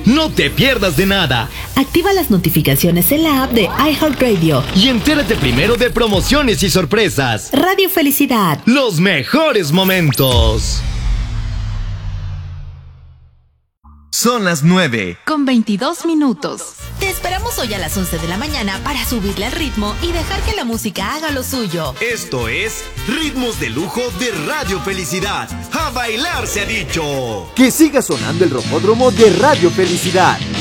No te pierdas de nada. Activa las notificaciones en la app de iHeartRadio y entérate primero de promociones y sorpresas. Radio Felicidad. Los mejores momentos. Son las 9:22. Te esperamos hoy a las 11 de la mañana para subirle al ritmo y dejar que la música haga lo suyo. Esto es Ritmos de Lujo de Radio Felicidad. ¡A bailar se ha dicho! Que siga sonando el rocódromo de Radio Felicidad.